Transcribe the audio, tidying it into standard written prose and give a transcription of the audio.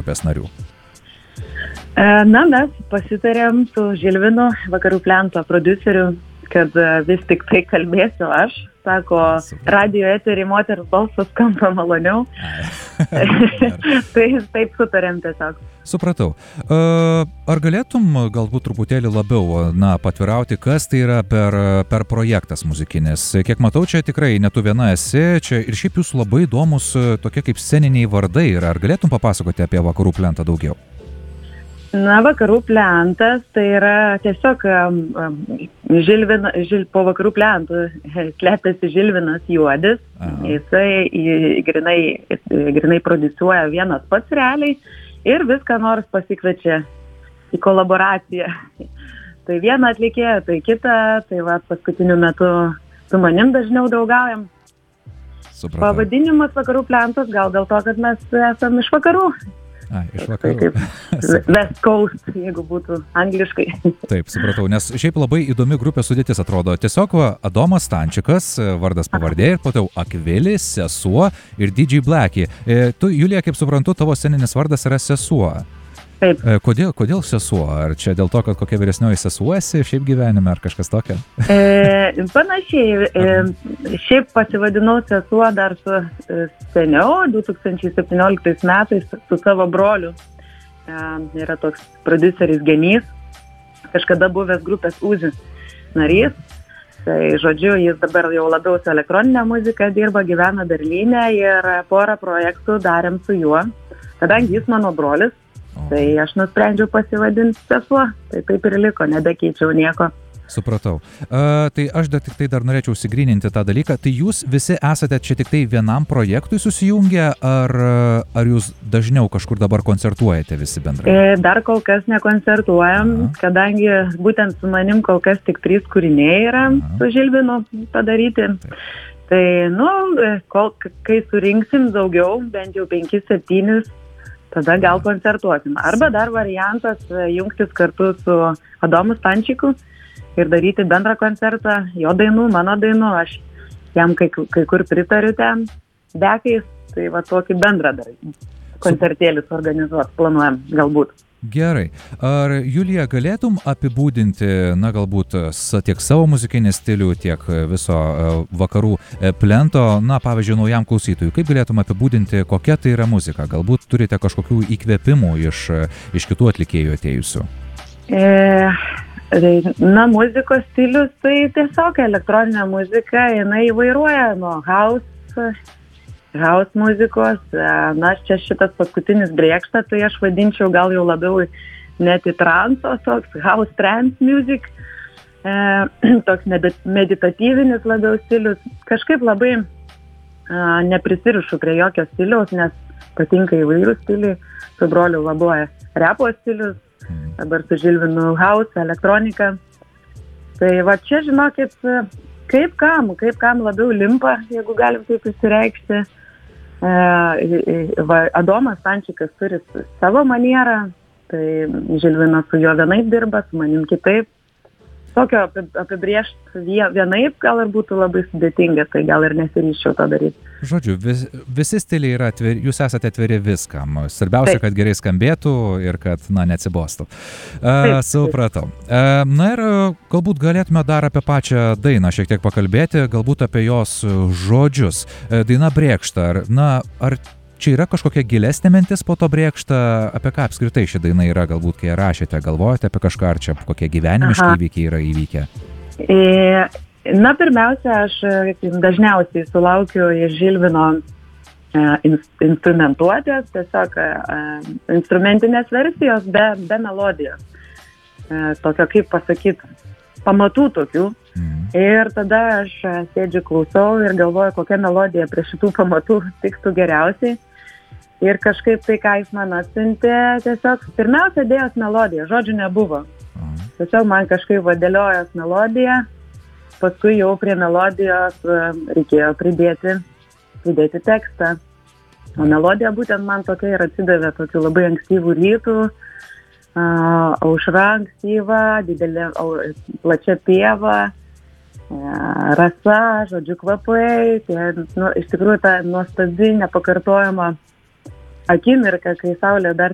grupės narių? Mes pasitarėm su Žilvinu, Vakarų plento prodiuseriu, kad vis tik tai kalbėsiu aš. Sako, radio eterį moters balsas skamba maloniau. Tai taip sutarėm tiesiog. Supratau. Ar galėtum galbūt truputėlį labiau patvirauti, kas tai yra per projektas muzikinis? Kiek matau, čia tikrai ne tu viena esi, čia ir šiaip jūsų labai įdomus tokie kaip sceniniai vardai yra. Ar galėtum papasakoti apie Vakarų plentą daugiau? Vakarų plentas tai yra tiesiog po Vakarų plentų slepiasi Žilvinas Juodis. Jisai grinai produsuoja vienas pats realiai ir viską nors pasikviečia į kolaboraciją. Tai vieną atlikėją, tai kitą, tai paskutiniu metu su manim dažniau draugaujam. Supratau. Pavadinimas Vakarų plentas gal dėl to, kad mes esam iš vakarų. Iš vakarų. West Coast, jeigu būtų angliškai. Taip, supratau, nes šiaip labai įdomi grupė sudėtis atrodo. Tiesiog Adomas Stančikas, vardas pavardė, ir po to Akvilis, sesuo ir DJ Blackie. Tu, Julija, kaip suprantu, tavo sceninis vardas yra sesuo. Taip. Kodėl sesuo? Ar čia dėl to, kad kokia vyresnioji sesuo esi šiaip gyvenime, ar kažkas tokio? Panašiai. Šiaip pasivadinau sesuo dar seniau, 2017 metais su savo broliu. Yra toks prodiuseris Genys, kažkada buvęs grupės Uzi narys. Tai žodžiu, jis dabar jau labiau su elektroninė muzika dirba, gyvena Berlyne ir porą projektų darėm su juo. Kadangi jis mano brolis, tai aš nusprendžiau pasivadinti sesuo, tai taip ir liko, nebekeičiau nieko. Supratau. Tai aš dar norėčiau įsigryninti tą dalyką. Tai jūs visi esate čia tik tai vienam projektui susijungę, ar jūs dažniau kažkur dabar koncertuojate visi bendrai? Dar kol kas nekoncertuojam, kadangi būtent su manim kol kas tik 3 kūriniai yra su Žilvinu padaryti. Tai, kai surinksim daugiau, bent jau 5-7, tada gal koncertuosim. Arba dar variantas jungtis kartu su Adomu Stančiku ir daryti bendrą koncertą, jo dainų, mano dainų, aš jam kai kur pritariu ten, bekais, tai tokį bendrą dar koncertėlį organizuoti planuojam, galbūt. Gerai. Ar, Julija, galėtum apibūdinti, galbūt tiek savo muzikinį stilių, tiek viso Vakarų plento, pavyzdžiui, naujam klausytojui, kaip galėtum apibūdinti, kokia tai yra muzika? Galbūt turite kažkokių įkvėpimų iš kitų atlikėjų atėjusių? Muzikos stilius, tai tiesiog elektroninė muzika, jinai įvairuoja nuo house muzikos. Čia šitas paskutinis brėkštas, tai aš vadinčiau gal jau labiau net į transo, toks house trance music, toks meditatyvinis labiau stilius. Kažkaip labai neprisirišu prie jokio stiliaus, nes patinka įvairių stiliai. Su broliu labuoja repo stilius, dabar su Žilvinu house, elektronika. Tai čia žinokit, kaip kam labiau limpa, jeigu galim taip įsireikšti. Adomas Stančikas turi savo manierą, tai Žilvinas su juo vienaip dirba, su manim kitaip. Tokio apibrėžti vienaip gal ir būtų labai sudėtinga, tai gal ir nesiryščiau to daryti. Žodžiu, visi stiliai yra atviri, jūs esate atviri viskam. Svarbiausia, kad gerai skambėtų ir kad, neatsibostų. Supratau. Ir galbūt galėtume dar apie pačią dainą šiek tiek pakalbėti, galbūt apie jos žodžius. Daina Brėkšta, ar čia yra kažkokia gilesnė mintis po to brėkšta, apie ką apskritai ši daina yra, galbūt kai rašėte, galvojate apie kažką, ar čia kokie gyvenimiški įvykiai yra įvykę? Pirmiausia, aš dažniausiai sulaukiu iš Žilvino instrumentuotės, tiesiog instrumentinės versijos be melodijos. Tokio, kaip pasakyti, pamatų tokių. Ir tada aš sėdžiu, klausau ir galvoju, kokia melodija prie šitų pamatų tiktų geriausiai. Ir kažkaip tai, ką jis man atsiuntė, tiesiog pirmiausia dėjos melodija, žodžių nebuvo. Tiesiog man kažkaip vadėliojos melodija, paskui jau prie melodijos reikėjo pridėti tekstą. O melodija būtent man tokia ir atsidavė tokiu labai ankstyvų rytų, aušra ankstyva, didelė plačia pieva, rasa, žodžiu kvapai, iš tikrųjų ta nuostabi, nepakartojama akimirka, kai saulė dar